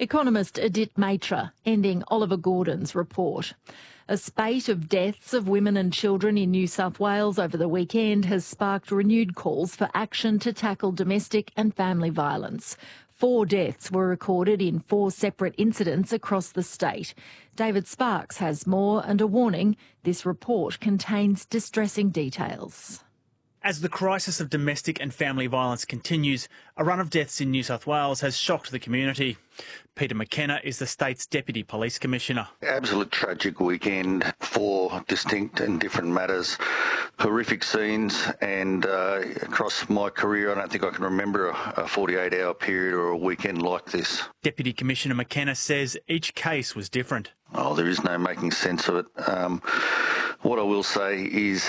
Economist Edith Matra ending Oliver Gordon's report. A spate of deaths of women and children in New South Wales over the weekend has sparked renewed calls for action to tackle domestic and family violence. 4 deaths were recorded in 4 separate incidents across the state. David Sparks has more and a warning: this report contains distressing details. As the crisis of domestic and family violence continues, a run of deaths in New South Wales has shocked the community. Peter McKenna is the state's Deputy Police Commissioner. Absolute tragic weekend, 4 distinct and different matters, horrific scenes, and across my career I don't think I can remember a 48-hour period or a weekend like this. Deputy Commissioner McKenna says each case was different. Oh, there is no making sense of it. What I will say is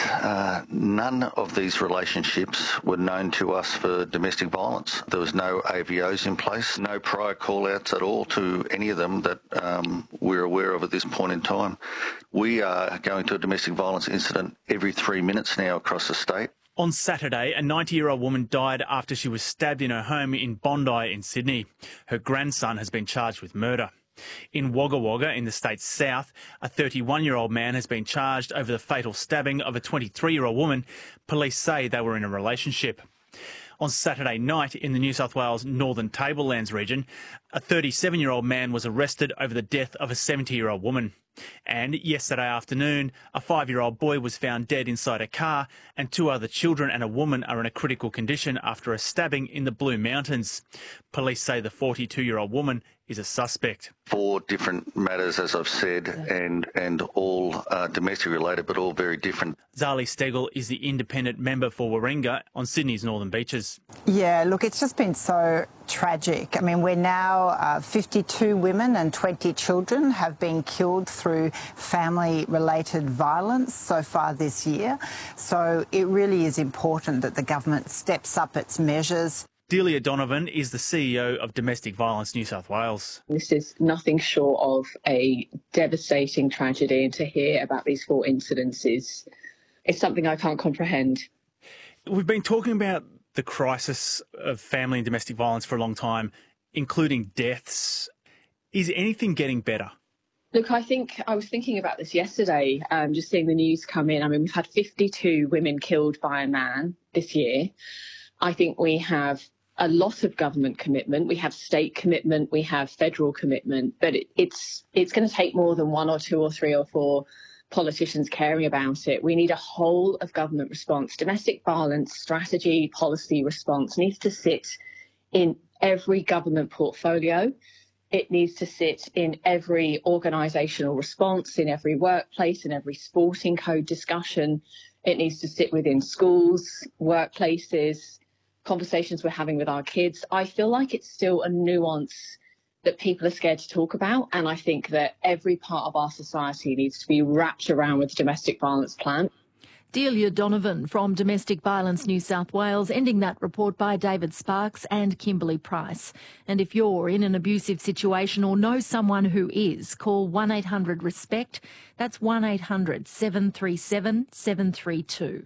none of these relationships were known to us for domestic violence. There was no AVOs in place, no prior call-outs at all to any of them that we're aware of at this point in time. We are going to a domestic violence incident every 3 minutes now across the state. On Saturday, a 90-year-old woman died after she was stabbed in her home in Bondi in Sydney. Her grandson has been charged with murder. In Wagga Wagga, in the state's south, a 31-year-old man has been charged over the fatal stabbing of a 23-year-old woman. Police say they were in a relationship. On Saturday night, in the New South Wales Northern Tablelands region, a 37-year-old man was arrested over the death of a 70-year-old woman. And yesterday afternoon, a 5-year-old boy was found dead inside a car, and 2 other children and a woman are in a critical condition after a stabbing in the Blue Mountains. Police say the 42-year-old woman is a suspect. 4 different matters, as I've said, and all domestic related, but all very different. Zali Stegel is the independent member for Warringah on Sydney's northern beaches. Yeah, look, it's just been so tragic. I mean, we're now 52 women and 20 children have been killed through family-related violence so far this year. So it really is important that the government steps up its measures. Delia Donovan is the CEO of Domestic Violence New South Wales. This is nothing short of a devastating tragedy, and to hear about these 4 incidences is something I can't comprehend. We've been talking about the crisis of family and domestic violence for a long time, including deaths. Is anything getting better? Look, I was thinking about this yesterday, just seeing the news come in. I mean, we've had 52 women killed by a man this year. I think we have a lot of government commitment. We have state commitment, we have federal commitment, but it's going to take more than 1 or 2 or 3 or 4 politicians caring about it. We need a whole of government response. Domestic violence strategy, policy response needs to sit in every government portfolio. It needs to sit in every organisational response, in every workplace, in every sporting code discussion. It needs to sit within schools, workplaces, conversations we're having with our kids. I feel like it's still a nuance that people are scared to talk about, and I think that every part of our society needs to be wrapped around with the domestic violence plan. Delia Donovan from Domestic Violence New South Wales, ending that report by David Sparks and Kimberly Price. And if you're in an abusive situation or know someone who is, call 1-800-RESPECT. That's 1-800-737-732.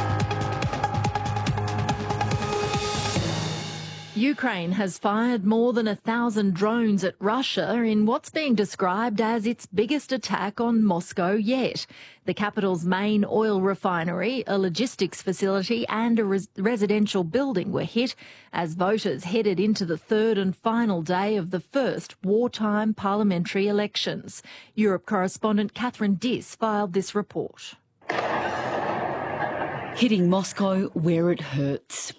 Ukraine has fired more than 1,000 drones at Russia in what's being described as its biggest attack on Moscow yet. The capital's main oil refinery, a logistics facility and a residential building were hit as voters headed into the 3rd and final day of the first wartime parliamentary elections. Europe correspondent Catherine Diss filed this report. Hitting Moscow where it hurts.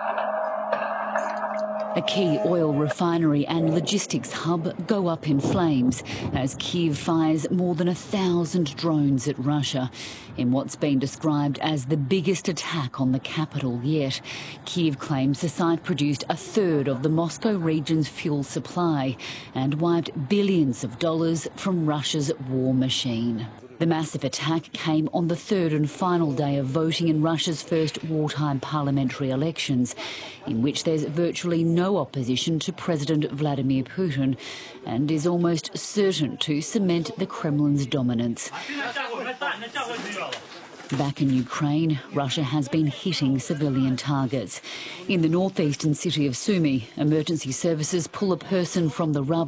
A key oil refinery and logistics hub go up in flames as Kyiv fires more than 1,000 drones at Russia in what's been described as the biggest attack on the capital yet. Kyiv claims the site produced 1/3 of the Moscow region's fuel supply and wiped billions of dollars from Russia's war machine. The massive attack came on the 3rd and final day of voting in Russia's first wartime parliamentary elections, in which there's virtually no opposition to President Vladimir Putin and is almost certain to cement the Kremlin's dominance. Back in Ukraine, Russia has been hitting civilian targets. In the northeastern city of Sumy, emergency services pull a person from the rubble